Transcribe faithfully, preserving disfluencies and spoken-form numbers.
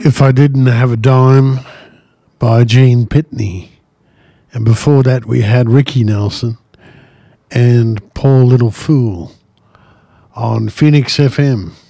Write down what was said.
If I Didn't Have a Dime by Gene Pitney. And before that, we had Ricky Nelson and Poor Little Fool on Phoenix F M.